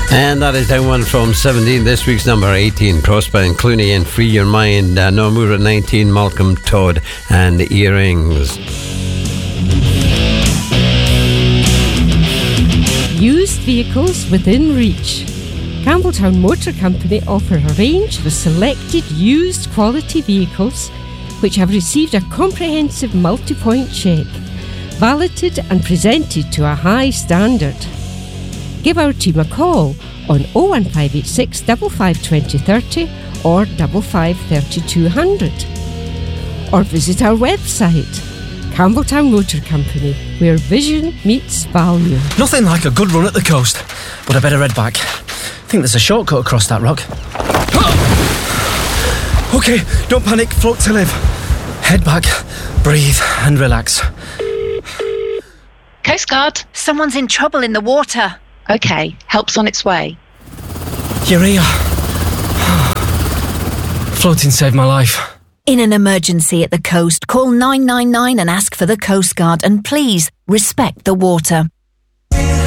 And that is down one from 17. This week's number 18, Crossbound Clooney and Free Your Mind. No More at 19, Malcolm Todd and Earrings. Used vehicles within reach. Campbelltown Motor Company offer a range of selected used quality vehicles which have received a comprehensive multi-point check, validated and presented to a high standard. Give our team a call on 01586 55 2030 or 55 3200. Or visit our website, Campbelltown Motor Company, where vision meets value. Nothing like a good run at the coast, but I better head back. I think there's a shortcut across that rock. OK, don't panic, float to live. Head back, breathe and relax. Coast Guard. Someone's in trouble in the water. OK, help's on its way. You're here. Floating saved my life. In an emergency at the coast, call 999 and ask for the Coast Guard, and please respect the water.